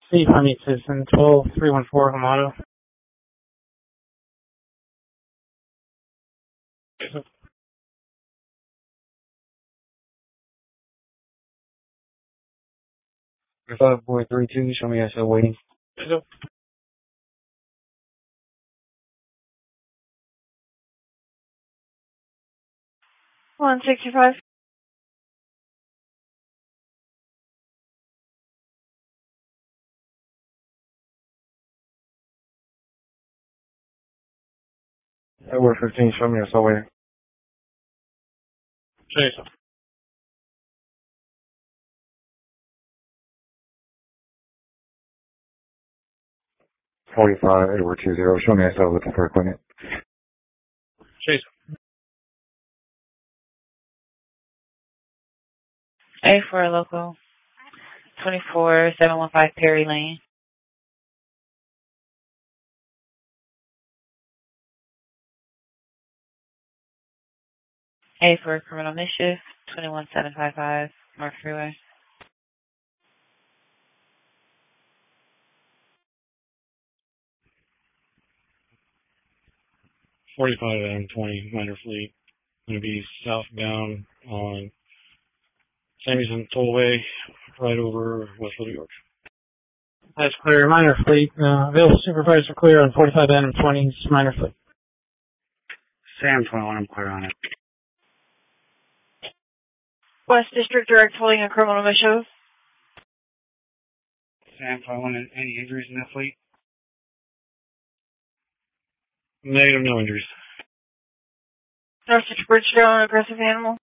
Steve Honey Citizen 12314 Hamato. Boy 32, show me SL waiting. 165. Boy 15, show me SL waiting. Jason. 45, Edward 20, show me SL looking for equipment. Jason. A4 local. 24715 Perry Lane. A4 criminal mischief. 21755 North Freeway. M20 Minor Fleet. Going to be southbound on Samuelson Tollway, right over Westfield, York. That's clear. Minor Fleet. Available supervisor clear on 45 M20's Minor Fleet. Sam 21, I'm clear on it. West District Direct holding a criminal mischief. Sam 21, any injuries in that fleet? Negative, no injuries. North Bridgestone, aggressive animal.